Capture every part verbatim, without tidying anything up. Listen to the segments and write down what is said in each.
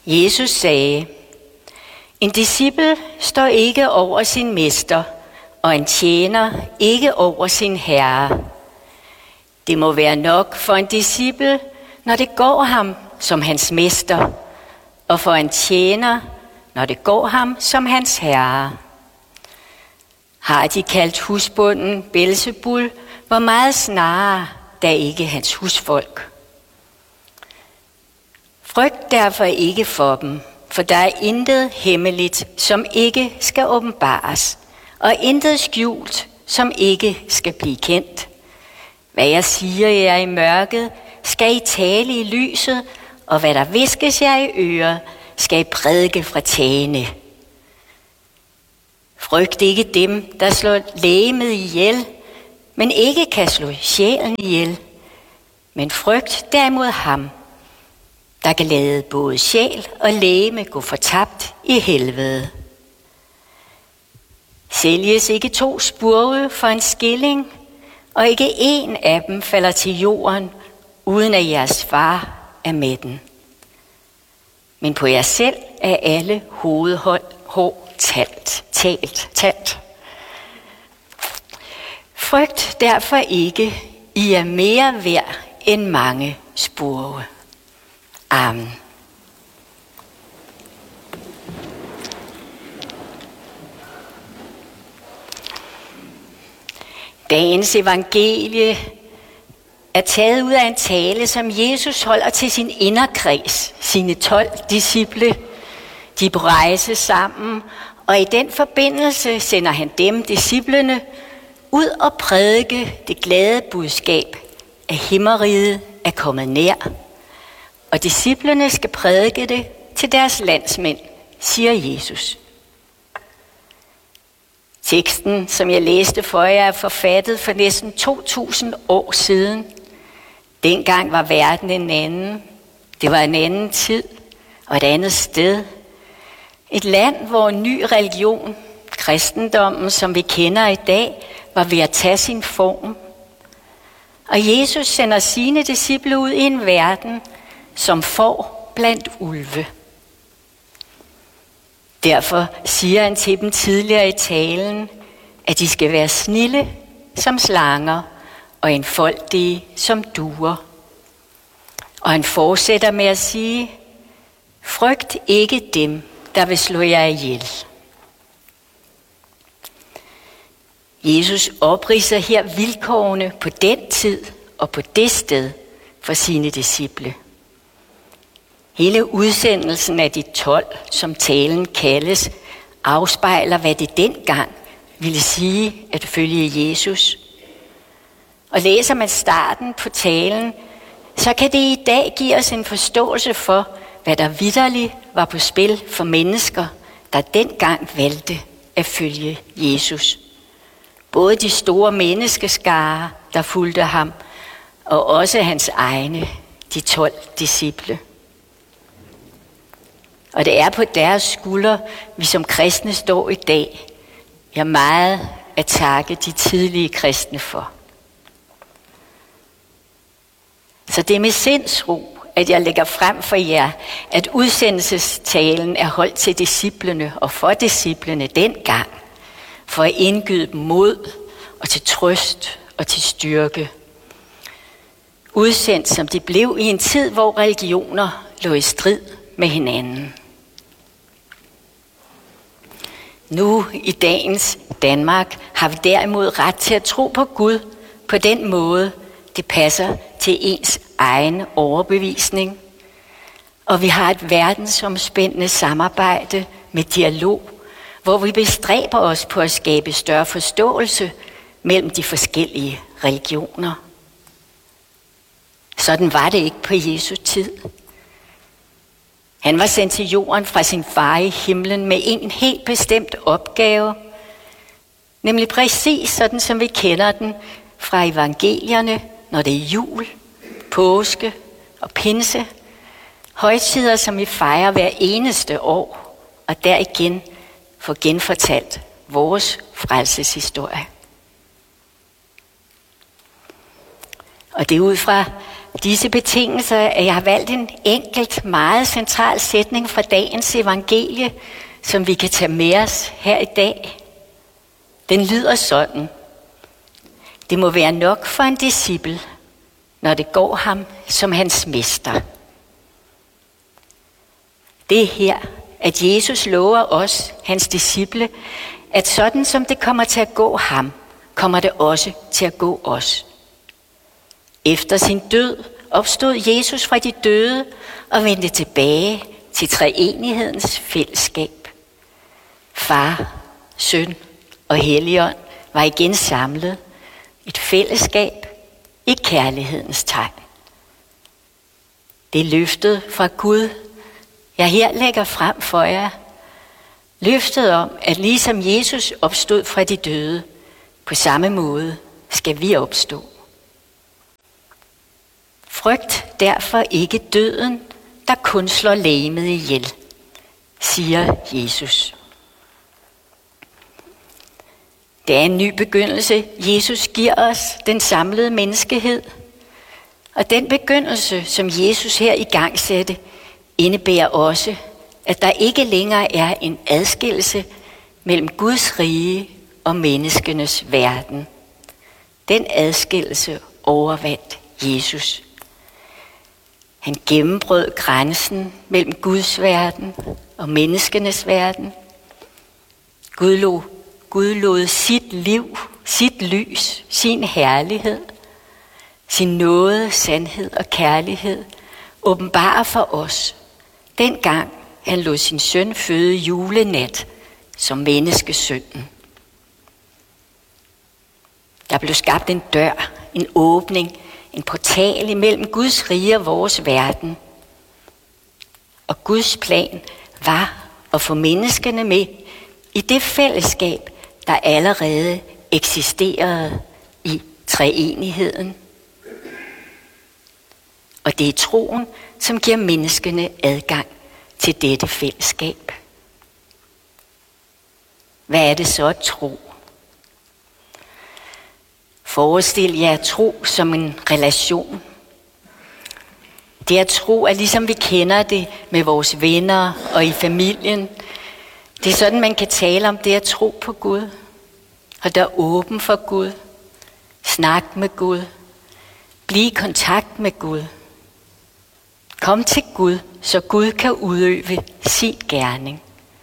Jesus sagde, en discipel står ikke over sin mester, og en tjener ikke over sin herre. Det må være nok for en discipel, når det går ham som hans mester, og for en tjener, når det går ham som hans herre. Har de kaldt husbonden Belzebul, hvor meget snarere, da ikke hans husfolk. Frygt derfor ikke for dem, for der er intet hemmeligt, som ikke skal åbenbares, og intet skjult, som ikke skal blive kendt. Hvad jeg siger jer i mørket, skal I tale i lyset, og hvad der hviskes jer i øret, skal I prædike fra tagene. Frygt ikke dem, der slår legemet ihjel, men ikke kan slå sjælen ihjel. Men frygt derimod ham, der kan lade både sjæl og legeme gå fortabt i helvede. Sælges ikke to spurve for en skilling, og ikke en af dem falder til jorden, uden at jeres far er med den. Men på jer selv er alle hovedhold hår talt, talt, talt. Frygt derfor ikke, I er mere værd end mange spurve. Amen. Dagens evangelie er taget ud af en tale, som Jesus holder til sin inderkreds, sine tolv disciple. De på rejse sammen, og i den forbindelse sender han dem, disciplene, ud og prædike det glade budskab, at himmeriget er kommet nær. Og disciplene skal prædike det til deres landsmænd, siger Jesus. Teksten, som jeg læste for jer, er forfattet for næsten to tusind år siden. Dengang var verden en anden. Det var en anden tid og et andet sted. Et land, hvor en ny religion, kristendommen, som vi kender i dag, var ved at tage sin form. Og Jesus sender sine disciple ud i en verden, som får blandt ulve. Derfor siger han til dem tidligere i talen, at de skal være snilde som slanger og enfoldige som duer. Og han fortsætter med at sige, frygt ikke dem, der vil slå jer ihjel. Jesus opridser her vilkårene på den tid og på det sted for sine disciple. Hele udsendelsen af de tolv, som talen kaldes, afspejler, hvad det dengang ville sige at følge Jesus. Og læser man starten på talen, så kan det i dag give os en forståelse for, hvad der vitterligt var på spil for mennesker, der dengang valgte at følge Jesus. Både de store menneskeskarer, der fulgte ham, og også hans egne, de tolv disciple. Og det er på deres skuldre, vi som kristne står i dag. Jeg har meget at takke de tidlige kristne for. Så det er med sindsro, at jeg lægger frem for jer, at udsendelsestalen er holdt til disciplene og for disciplene dengang, for at indgyde dem mod og til trøst og til styrke. Udsendt som de blev i en tid, hvor religioner lå i strid med hinanden. Nu i dagens Danmark har vi derimod ret til at tro på Gud på den måde, det passer til ens egen overbevisning. Og vi har et verdensomspændende samarbejde med dialog, hvor vi bestræber os på at skabe større forståelse mellem de forskellige religioner. Sådan var det ikke på Jesu tid. Han var sendt til jorden fra sin far i himlen med en helt bestemt opgave, nemlig præcis sådan, som vi kender den fra evangelierne, når det er jul, påske og pinse, højtider, som vi fejrer hver eneste år, og der igen får genfortalt vores frelseshistorie. Og det er ud fra disse betingelser, at jeg har valgt en enkelt, meget central sætning fra dagens evangelie, som vi kan tage med os her i dag. Den lyder sådan: det må være nok for en disciple, når det går ham som hans mester. Det er her, at Jesus lover os, hans disciple, at sådan som det kommer til at gå ham, kommer det også til at gå os. Efter sin død opstod Jesus fra de døde og vendte tilbage til treenighedens fællesskab. Far, Søn og Helligånd var igen samlet. Et fællesskab i kærlighedens tegn. Det er løftet fra Gud, jeg her lægger frem for jer. Løftet om, at ligesom Jesus opstod fra de døde, på samme måde skal vi opstå. Frygt derfor ikke døden, der kun slår legemet ihjel, siger Jesus. Det er en ny begyndelse, Jesus giver os, den samlede menneskehed. Og den begyndelse, som Jesus her igangsatte, indebærer også, at der ikke længere er en adskillelse mellem Guds rige og menneskenes verden. Den adskillelse overvandt Jesus. Han gennembrød grænsen mellem Guds verden og menneskenes verden. Gud lod, Gud lod sit liv, sit lys, sin herlighed, sin nåde, sandhed og kærlighed åbenbare for os, dengang han lod sin søn føde julenat som menneskesønnen. Der blev skabt en dør, en åbning, en portal imellem Guds rige og vores verden. Og Guds plan var at få menneskene med i det fællesskab, der allerede eksisterede i treenigheden. Og det er troen, som giver menneskene adgang til dette fællesskab. Hvad er det så at tro? Forestil jer tro som en relation. Det at tro er ligesom vi kender det med vores venner og i familien. Det er sådan, man kan tale om det at tro på Gud. Og der er åben for Gud. Snak med Gud. Bliv i kontakt med Gud. Kom til Gud, så Gud kan udøve sin gerning.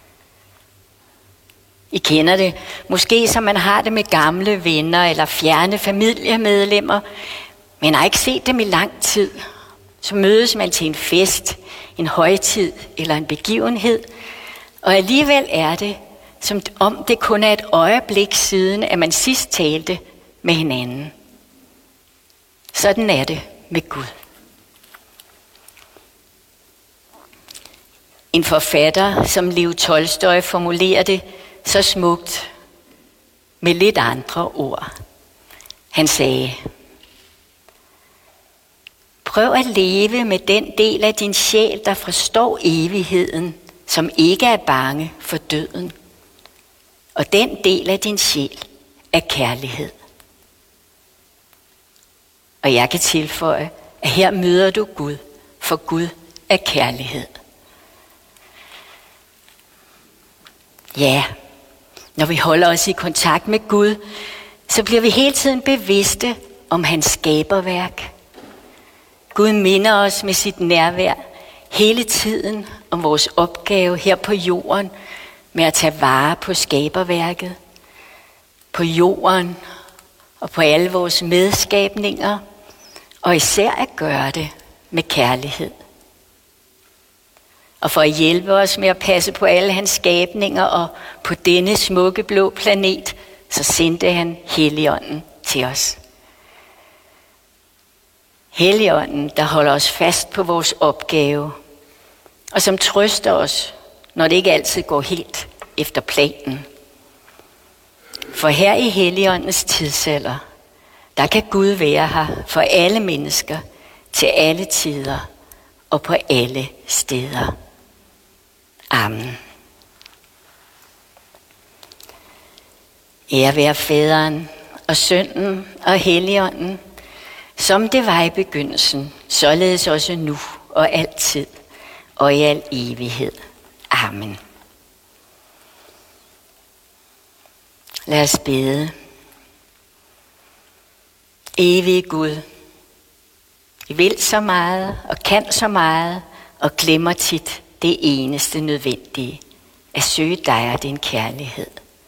I kender det måske, som man har det med gamle venner eller fjerne familiemedlemmer, men har ikke set dem i lang tid. Så mødes man til en fest, en højtid eller en begivenhed, og alligevel er det, som om det kun er et øjeblik siden, at man sidst talte med hinanden. Sådan er det med Gud. En forfatter som Lev Tolstoj formulerer det så smukt med lidt andre ord. Han sagde: prøv at leve med den del af din sjæl, der forstår evigheden, som ikke er bange for døden. Og den del af din sjæl er kærlighed. Og jeg kan tilføje, at her møder du Gud, for Gud er kærlighed. Ja, når vi holder os i kontakt med Gud, så bliver vi hele tiden bevidste om hans skaberværk. Gud minder os med sit nærvær hele tiden om vores opgave her på jorden med at tage vare på skaberværket, på jorden og på alle vores medskabninger, og især at gøre det med kærlighed. Og for at hjælpe os med at passe på alle hans skabninger og på denne smukke blå planet, så sendte han Helligånden til os. Helligånden, der holder os fast på vores opgave, og som trøster os, når det ikke altid går helt efter planen. For her i Helligåndens tidsalder, der kan Gud være her for alle mennesker, til alle tider og på alle steder. Amen. Ære være Faderen og Sønnen og Helligånden, som det var i begyndelsen, således også nu og altid og i al evighed. Amen. Lad os bede. Evige Gud, I vil så meget og kan så meget og glemmer tit det eneste nødvendige, at søge dig og din kærlighed.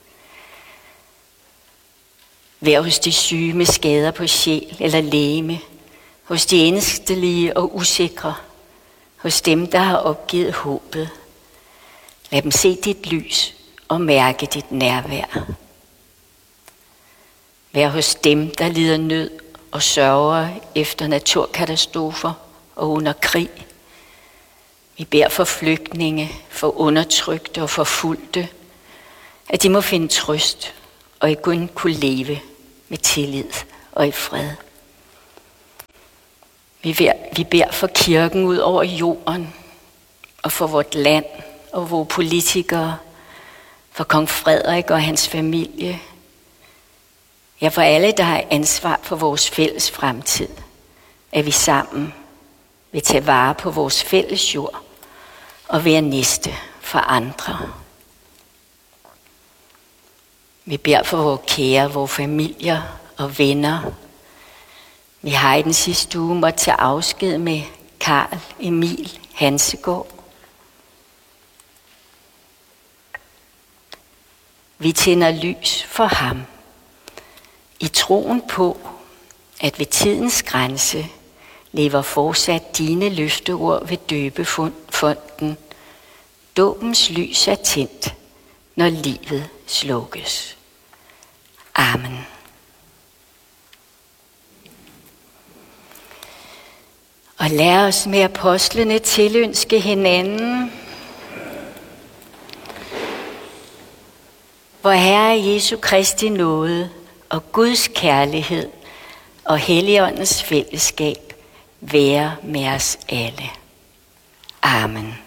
Vær hos de syge med skader på sjæl eller legeme, hos de ængstelige og usikre, hos dem, der har opgivet håbet. Lad dem se dit lys og mærke dit nærvær. Vær hos dem, der lider nød og sørger efter naturkatastrofer og under krig. Vi beder for flygtninge, for undertrykte og forfulgte, at de må finde trøst og igen kunne leve med tillid og i fred. Vi beder, vi beder for kirken ud over jorden, og for vort land og vores politikere, for kong Frederik og hans familie, ja, for alle, der har ansvar for vores fælles fremtid, at vi sammen vil tage vare på vores fælles jord og være næste for andre. Vi beder for vores kære, vores familier og venner. Vi har i den sidste uge måtte tage afsked med Karl Emil Hansegård. Vi tænder lys for ham i troen på, at ved tidens grænse lever fortsat dine løfteord ved døbefonden. Dåbens lys er tændt, når livet slukkes. Amen. Og lad os med apostlene tilønske hinanden, vor Herre Jesu Kristi nåde og Guds kærlighed og Helligåndens fællesskab være med os alle. Amen.